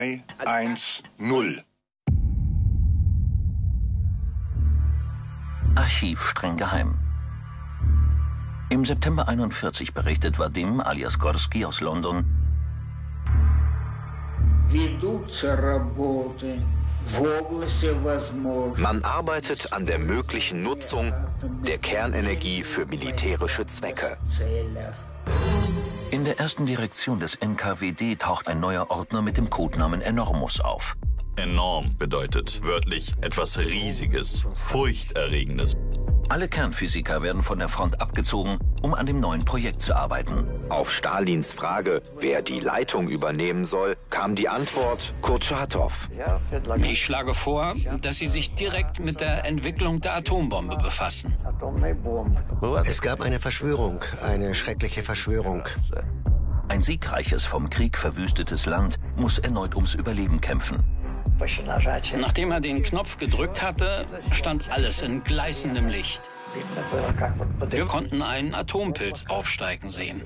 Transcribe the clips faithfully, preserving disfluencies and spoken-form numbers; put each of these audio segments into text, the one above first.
eins null. Archiv streng geheim. Im September einundvierzig berichtet Vadim alias Gorski aus London: Man arbeitet an der möglichen Nutzung der Kernenergie für militärische Zwecke. In der ersten Direktion des N K W D taucht ein neuer Ordner mit dem Codenamen Enormus auf. Enorm bedeutet wörtlich etwas Riesiges, Furchterregendes. Alle Kernphysiker werden von der Front abgezogen, um an dem neuen Projekt zu arbeiten. Auf Stalins Frage, wer die Leitung übernehmen soll, kam die Antwort Kurtschatow. Ich schlage vor, dass Sie sich direkt mit der Entwicklung der Atombombe befassen. Es gab eine Verschwörung, eine schreckliche Verschwörung. Ein siegreiches, vom Krieg verwüstetes Land muss erneut ums Überleben kämpfen. Nachdem er den Knopf gedrückt hatte, stand alles in gleißendem Licht. Wir konnten einen Atompilz aufsteigen sehen.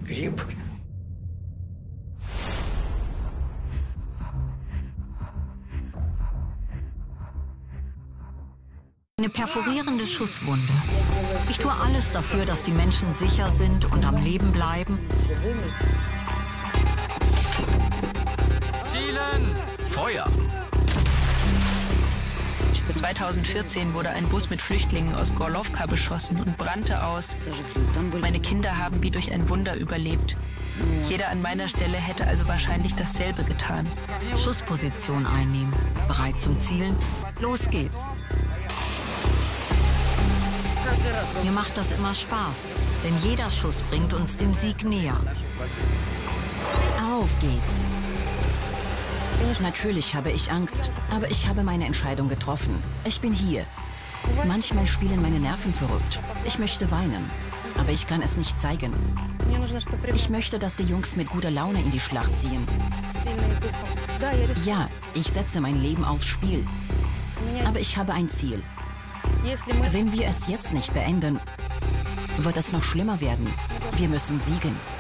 Eine perforierende Schusswunde. Ich tue alles dafür, dass die Menschen sicher sind und am Leben bleiben. Zielen! Feuer! zweitausendvierzehn wurde ein Bus mit Flüchtlingen aus Gorlowka beschossen und brannte aus. Meine Kinder haben wie durch ein Wunder überlebt. Jeder an meiner Stelle hätte also wahrscheinlich dasselbe getan. Schussposition einnehmen, bereit zum Zielen. Los geht's. Mir macht das immer Spaß, denn jeder Schuss bringt uns dem Sieg näher. Auf geht's. Natürlich habe ich Angst, aber ich habe meine Entscheidung getroffen. Ich bin hier. Manchmal spielen meine Nerven verrückt. Ich möchte weinen, aber ich kann es nicht zeigen. Ich möchte, dass die Jungs mit guter Laune in die Schlacht ziehen. Ja, ich setze mein Leben aufs Spiel. Aber ich habe ein Ziel. Wenn wir es jetzt nicht beenden, wird es noch schlimmer werden. Wir müssen siegen.